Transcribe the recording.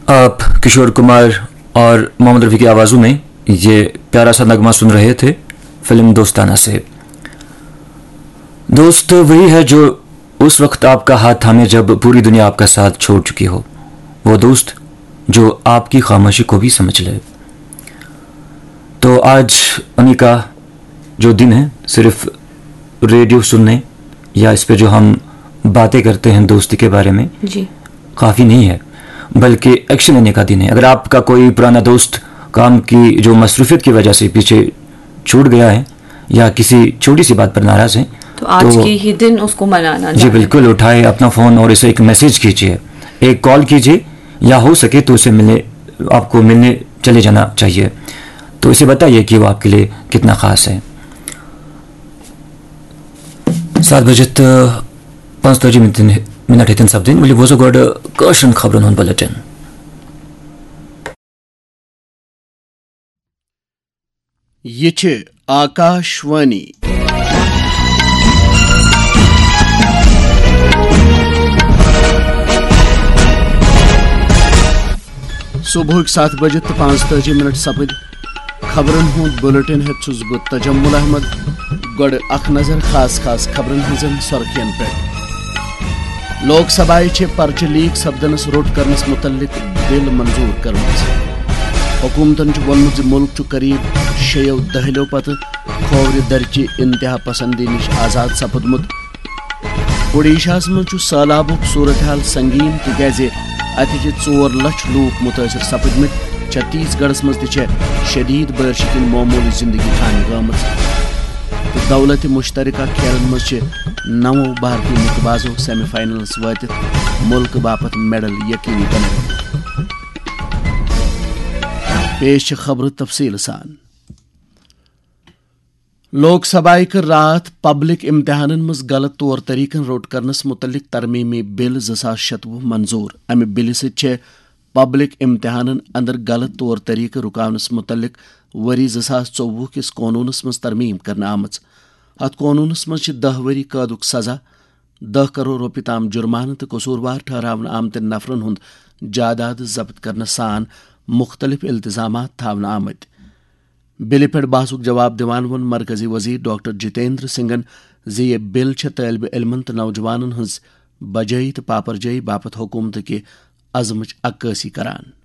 آپ کشور کمار اور محمد رفیع کی آوازوں میں یہ پیارا سا نغمہ سن رہے تھے فلم دوستانہ سے. دوست وہی ہے جو اس وقت آپ کا ہاتھ تھامے جب پوری دنیا آپ کا ساتھ چھوڑ چکی ہو، وہ دوست جو آپ کی خاموشی کو بھی سمجھ لے. تو آج انہی کا جو دن ہے، صرف ریڈیو سننے یا اس پہ جو ہم باتیں کرتے ہیں دوستی کے بارے میں جی کافی نہیں ہے، بلکہ ایکشن لینے کا دن ہے. اگر آپ کا کوئی پرانا دوست کام کی جو مصروفیت کی وجہ سے پیچھے چھوٹ گیا ہے یا کسی چھوٹی سی بات پر ناراض ہیں تو آج کی ہی دن اس کو منانا جی بالکل اٹھائے اپنا فون اور اسے ایک میسیج کیجیے، ایک کال کیجیے، یا ہو سکے تو اسے آپ کو ملنے چلے جانا چاہیے. تو اسے بتائیے کہ وہ آپ کے لیے کتنا خاص ہے. 7:35 ہیتن سپدین ولي بوزو گوڈ کاشن خبرن ہن بلٹن. یہ چھ آکاشوانی. صبح 7:35 سپد خبرن ہند بلٹن ہیت چھس بہ تجمل احمد. گوڈ اخ نظر خاص خبرن ہزن سرخین پہ. لوک سبھا پرچہ لیک سپدنس روٹ کرنس متعلق بل منظور کرمز. حکومتن وونمت ملک قریب 6 دہلیو پتہ کھوور درچہ انتہا پسندی نش آزاد سپدمت. اڈیشاہس مز سہلابک صورتحال سنگین تکیاز اتہ 4 لچھ لوک متاثر سپدمت. چھتیس گڑھس مز تہ شدید بارش کن معمولی زندگی تھانہ گامت. دولت مشترکہ کھیلن مز 9 بھارتی مقبازو سیمی فائنلس واتت ملک باپت میڈل یقینی بنائی. پیش خبر تفصیل سان. لوک سبھا کر رات پبلک امتحانن مز غلط طور طریقن روٹ کرنس متعلق ترمیمی بل 2026 منظور. امہ بل ست پبلک امتحانن اندر غلط طور طریقہ رکاونس متعلق وری 2024 کس قانونس مز ترمیم کرنا آمت. ات قانونس مز 10 وری قیدک سزا، 10 کروڑ روپیہ تام جرمانہ تو قصوروار ٹھہراونہ آمتن نفرن ہند جائیداد ضبط کرنے سان مختلف التزامات تھاونہ آمت. بل پہ بحثک جواب دیوان ون مرکزی وزیر ڈاکٹر جتیندر سنگھن زی یہ بل طالب علمن تو نوجوانن ہز بجائی تو پاپرجائی باپت حکومت کے عزمچ عکاسی کران.